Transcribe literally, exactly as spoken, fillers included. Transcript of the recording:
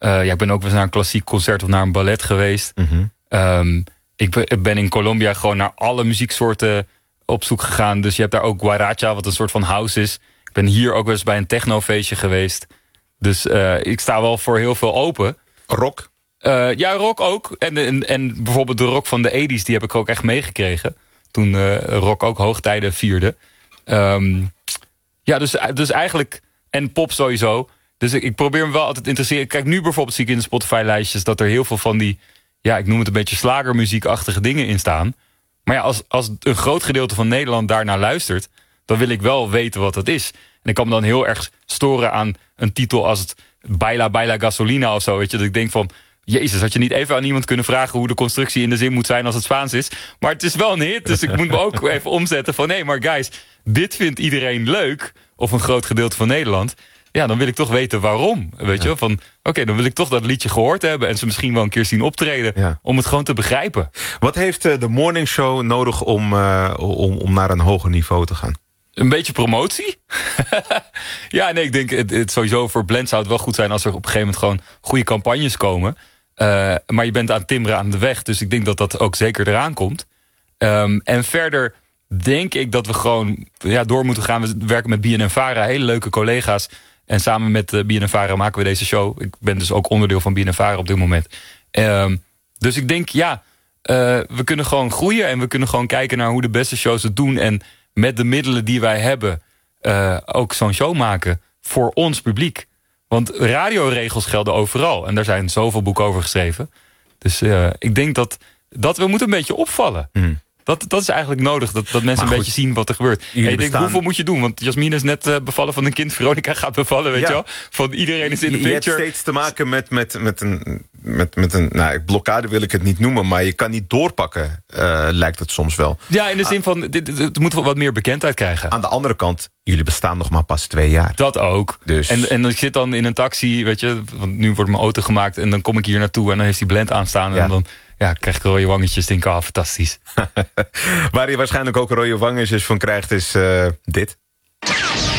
Uh, ja, ik ben ook wel eens naar een klassiek concert of naar een ballet geweest. Mm-hmm. Um, ik ben in Colombia gewoon naar alle muzieksoorten op zoek gegaan. Dus je hebt daar ook guaracha, wat een soort van house is. Ik ben hier ook wel eens bij een technofeestje geweest. Dus uh, ik sta wel voor heel veel open. Rock? Uh, ja, rock ook. En, en, en bijvoorbeeld de rock van de tachtiger, die heb ik ook echt meegekregen. Toen uh, rock ook hoogtijden vierde. Um, ja, dus, dus eigenlijk... En pop sowieso. Dus ik, ik probeer me wel altijd te interesseren. Kijk, nu bijvoorbeeld zie ik in de Spotify-lijstjes... dat er heel veel van die... ja, ik noem het een beetje slagermuziekachtige dingen in staan. Maar ja, als, als een groot gedeelte van Nederland daarnaar luistert... dan wil ik wel weten wat dat is. En ik kan me dan heel erg storen aan een titel als het... Baila, Baila Gasolina of zo, weet je. Dat ik denk van... Jezus, had je niet even aan iemand kunnen vragen... hoe de constructie in de zin moet zijn als het Spaans is? Maar het is wel een hit, dus ik moet me ook even omzetten van... nee, maar guys, dit vindt iedereen leuk... of een groot gedeelte van Nederland... ja, dan wil ik toch weten waarom. Weet ja. je, van oké, okay, dan wil ik toch dat liedje gehoord hebben... en ze misschien wel een keer zien optreden... Ja. om het gewoon te begrijpen. Wat heeft uh, de Morning Show nodig om, uh, om, om naar een hoger niveau te gaan? Een beetje promotie. ja, nee, ik denk het, het sowieso voor Blend zou het wel goed zijn... als er op een gegeven moment gewoon goede campagnes komen. Uh, maar je bent aan het timmeren aan de weg. Dus ik denk dat dat ook zeker eraan komt. Um, en verder denk ik dat we gewoon ja, door moeten gaan. We werken met B N N Vara, hele leuke collega's... En samen met uh, B N N Vara maken we deze show. Ik ben dus ook onderdeel van B N N Vara op dit moment. Um, dus ik denk, ja, uh, we kunnen gewoon groeien... en we kunnen gewoon kijken naar hoe de beste shows het doen... en met de middelen die wij hebben... Uh, ook zo'n show maken voor ons publiek. Want radioregels gelden overal. En daar zijn zoveel boeken over geschreven. Dus uh, ik denk dat, dat we moeten een beetje opvallen. Mm. Dat, dat is eigenlijk nodig, dat, dat mensen maar een beetje zien wat er gebeurt. En ik denk, hoeveel moet je doen? Want Jasmine is net uh, bevallen van een kind. Veronica gaat bevallen, weet ja. je wel? Van iedereen is in de picture. Je hebt steeds te maken met, met, met een... Met, met een nou, blokkade wil ik het niet noemen... maar je kan niet doorpakken, uh, lijkt het soms wel. Ja, in de zin van, dit, dit, het moet wel wat meer bekendheid krijgen. Aan de andere kant, jullie bestaan nog maar pas twee jaar. Dat ook. Dus. En, en ik zit dan in een taxi, weet je... want nu wordt mijn auto gemaakt... en dan kom ik hier naartoe en dan heeft die Blend aanstaan... Ja. en dan ja, krijg ik rode wangetjes, denk ik, ah, fantastisch. Waar je waarschijnlijk ook rode wangetjes van krijgt, is uh, dit.